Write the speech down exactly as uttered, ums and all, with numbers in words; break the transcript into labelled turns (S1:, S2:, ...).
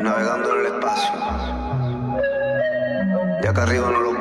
S1: navegando en el espacio. De acá arriba no lo